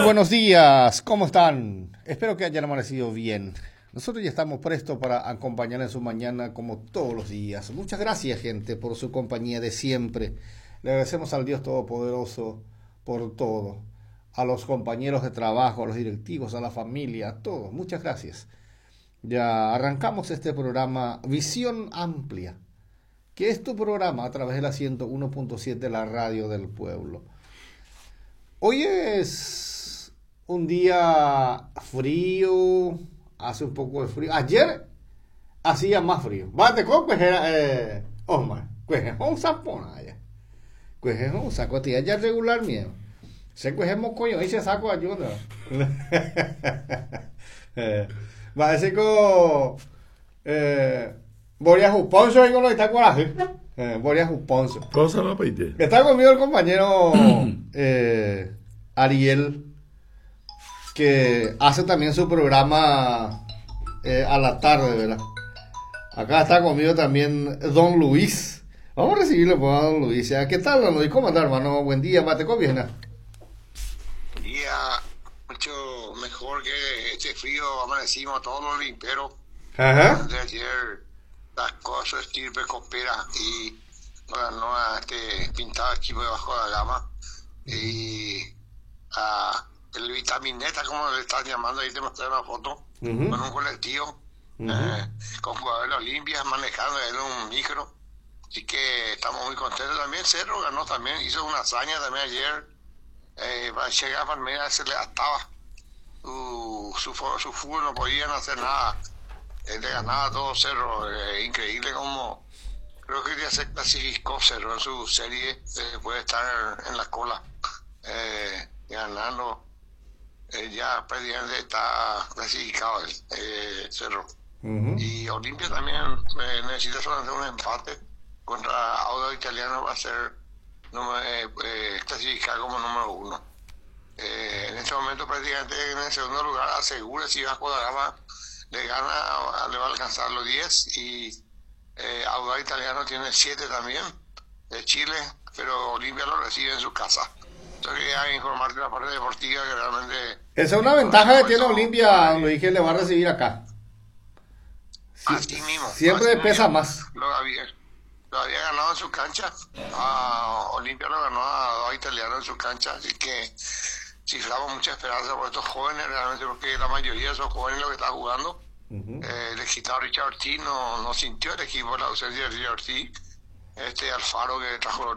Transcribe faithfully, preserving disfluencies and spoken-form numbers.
buenos días, ¿cómo están? Espero que hayan amanecido bien. Nosotros ya estamos prestos para acompañarles en su mañana como todos los días. Muchas gracias, gente, por su compañía de siempre. Le agradecemos al Dios Todopoderoso por todo. A los compañeros de trabajo, a los directivos, a la familia, a todos. Muchas gracias. Ya arrancamos este programa Visión Amplia, que es tu programa a través de la ciento uno punto siete de la radio del pueblo. Hoy es un día frío, hace un poco de frío. Ayer hacía más frío. Bate con pues era eh Omar, pues es un sapón allá. Pues es un saco tía ya regular miedo. Se cogemos coño y se saco ayuda. Va a decir como eh Boria Juponso y con lo está coraje. Eh, Boria Juponso. Cosa no peite. Está conmigo el compañero eh, Ariel, que hace también su programa eh, a la tarde, ¿verdad? Acá está conmigo también Don Luis. Vamos a recibirle por a Don Luis. ¿Qué tal, Don Luis? ¿Cómo anda, hermano? Buen día, mate con bien. Día mucho mejor que este frío. Amanecimos todos los limperos. Ajá. De ayer las cosas estirpe coopera y ganó a este pintado equipo de bajo la gama y a el vitamineta, como le están llamando, ahí te mostré una foto uh-huh. con un colectivo uh-huh. eh, con jugadores de Olimpia manejando en un micro, así que estamos muy contentos. También Cerro ganó, también hizo una hazaña también ayer, eh, para llegar a Palmeiras se le ataba uh, su, su fútbol, no podían hacer nada. Él le ganaba todo Cerro, eh, increíble como creo que ya se clasificó Cerro en su serie, eh, puede estar en la cola, eh, ganando, eh, ya prácticamente está clasificado el eh, Cerro. Uh-huh. Y Olimpia también eh, necesita solamente un empate contra Audax Italiano para ser número, eh, eh, clasificar como número uno. Eh, en este momento prácticamente en el segundo lugar asegura si Vasco da Gama le gana, le va a alcanzar los diez y eh, Audax Italiano tiene siete también de Chile, pero Olimpia lo recibe en su casa. Entonces quería informarte de la parte deportiva que realmente... Esa es una ventaja que tiene Olimpia, lo dije, le va a recibir acá. Sí, así mismo. Siempre así pesa mismo. más. Lo había, lo había ganado en su cancha, a Olimpia lo ganó a Audax Italiano en su cancha, así que ciframos mucha esperanza por estos jóvenes, realmente, porque la mayoría de esos jóvenes lo que están jugando. Uh-huh. Eh, el quitado Richard Ortiz no, no sintió el equipo la ausencia de Richard Ortiz. Este Alfaro que trajo